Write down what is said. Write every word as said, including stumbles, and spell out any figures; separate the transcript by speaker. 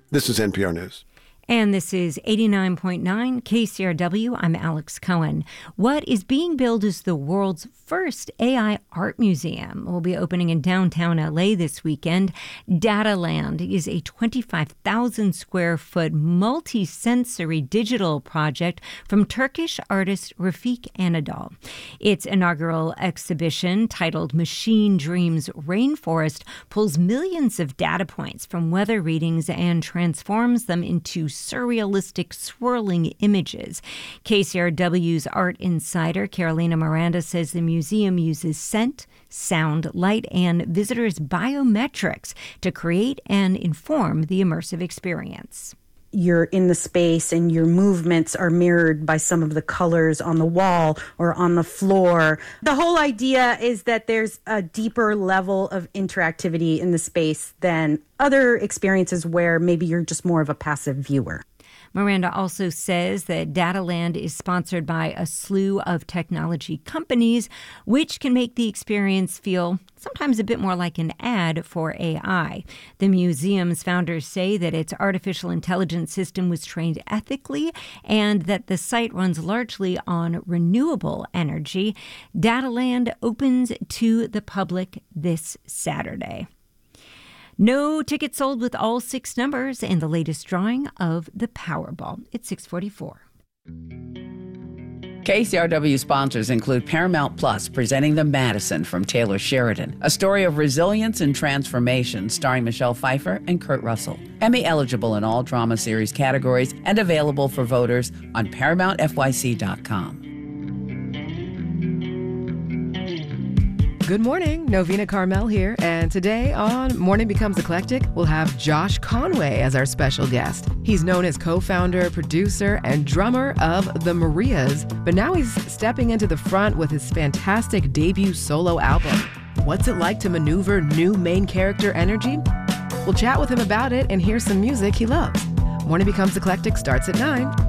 Speaker 1: This is N P R News.
Speaker 2: And this is eighty-nine point nine K C R W. I'm Alex Cohen. What is being billed as the world's first A I art museum will be opening in downtown L A this weekend. Dataland is a twenty-five thousand square foot multi-sensory digital project from Turkish artist Rafik Anadol. Its inaugural exhibition, titled Machine Dreams Rainforest, pulls millions of data points from weather readings and transforms them into surrealistic, swirling images. K C R W's art insider Carolina Miranda says the museum uses scent, sound, light, and visitors' biometrics to create and inform the immersive experience.
Speaker 3: You're in the space and your movements are mirrored by some of the colors on the wall or on the floor. The whole idea is that there's a deeper level of interactivity in the space than other experiences where maybe you're just more of a passive viewer.
Speaker 2: Miranda also says that Dataland is sponsored by a slew of technology companies, which can make the experience feel sometimes a bit more like an ad for A I. The museum's founders say that its artificial intelligence system was trained ethically and that the site runs largely on renewable energy. Dataland opens to the public this Saturday. No tickets sold with all six numbers in the latest drawing of the Powerball. It's six forty-four.
Speaker 4: K C R W sponsors include Paramount Plus, presenting The Madison from Taylor Sheridan, a story of resilience and transformation starring Michelle Pfeiffer and Kurt Russell. Emmy eligible in all drama series categories and available for voters on paramount f y c dot com.
Speaker 5: Good morning, Novena Carmel here, and today on Morning Becomes Eclectic, we'll have Josh Conway as our special guest. He's known as co-founder, producer, and drummer of The Marias, but now he's stepping into the front with his fantastic debut solo album. What's it like to maneuver new main character energy? We'll chat with him about it and hear some music he loves. Morning Becomes Eclectic starts at nine.